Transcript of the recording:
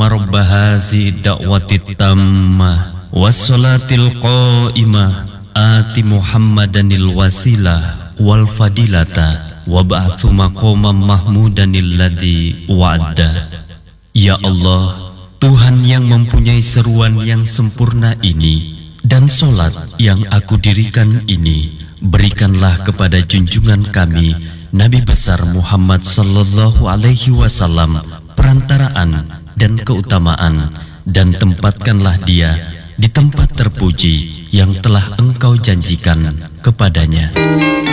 Allahumma rabba hazi da'wati tammah wassalatil qa'imah ati Muhammadanil wasilah wal fadilata wab'athu maqamam mahmudanil ladzi wa'ada. Ya Allah, Tuhan yang mempunyai seruan yang sempurna ini dan solat yang aku dirikan ini, berikanlah kepada junjungan kami Nabi besar Muhammad sallallahu alaihi wasallam perantaraan dan keutamaan, dan tempatkanlah dia di tempat terpuji yang telah Engkau janjikan kepadanya.